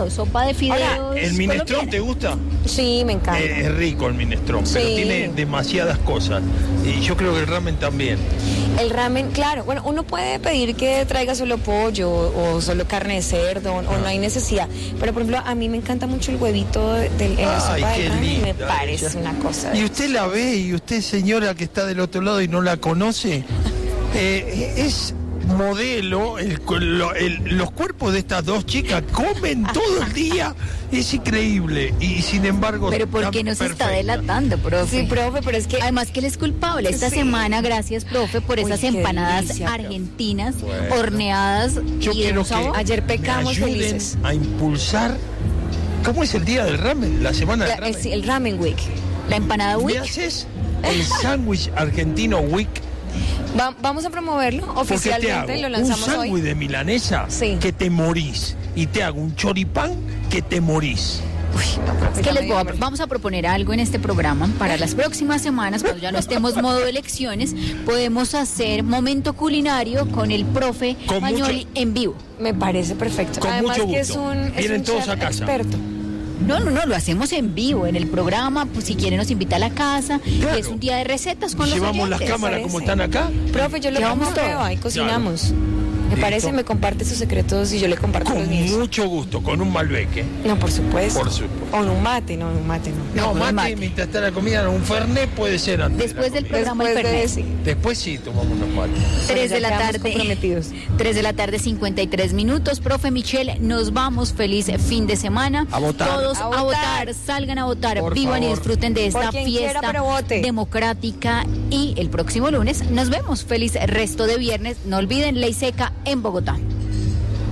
sopa de fideos. Ahora, ¿el minestrón te gusta? Sí, me encanta. Es rico el minestrón, pero Sí. tiene demasiadas cosas. Y yo creo que el ramen también. El ramen, claro, bueno, uno puede pedir que traiga solo pollo o solo carne de cerdo, o no hay necesidad. Pero, por ejemplo, a mí me encanta mucho el huevito en la sopa Ay, de qué ramen. Me linda parece ella. una cosa. Y usted la ve, y usted, señora que está del otro lado y no la conoce, es modelo, los cuerpos de estas dos chicas comen todo el día, es increíble, y sin embargo... Pero ¿por qué nos está delatando, profe? Sí, profe, pero es que... Además que él es culpable. Esta Sí. semana, gracias, profe, por esas qué empanadas delicia, profe. argentinas, Bueno. horneadas Yo y de quiero un sabor. que Ayer me pecamos ayuden felices. a impulsar... ¿Cómo es el día del ramen? La semana del ramen. El Ramen Week. La empanada ¿Me Wick. haces el sándwich argentino week? Vamos a promoverlo Porque te oficialmente, hago lo un lanzamos sándwich hoy. de milanesa Sí. que te morís, y te hago un choripán que te morís. Uy, no, profe, Es que ya me dio hambre. vamos a proponer algo en este programa para las próximas semanas, cuando ya no estemos modo elecciones, podemos hacer momento culinario con el profe Con Magnoli mucho- en vivo. Me parece perfecto. Con Además mucho que es gusto. un Vienen todos chef a casa. experto. No, lo hacemos en vivo en el programa, pues si quiere nos invita a la casa, Claro. y es un día de recetas con los Llevamos las oyentes. cámaras como parece. están acá. Profe, yo lo Llevamos pongo todo. prueba y cocinamos. Me Listo. parece, me comparte sus secretos y yo le comparto los Con míos. mucho gusto, con un Malbec. No, por supuesto. Por supuesto. O un mate, no. No, con el mate, mate. mientras está la comida, un fernet puede ser antes. Después de del la comida. programa el Después de Fernet. ese. Después sí tomamos unos mates. 3 ya de la quedamos tarde. comprometidos. 3 de la tarde, 53 minutos. Profe Michelle, nos vamos. Feliz fin de semana. A votar. Todos A a votar. votar. Salgan a votar. Por Vivan y favor. disfruten de esta Por quien quiera, fiesta pero vote. democrática. Y el próximo lunes nos vemos. Feliz resto de viernes. No olviden Ley Seca en Bogotá.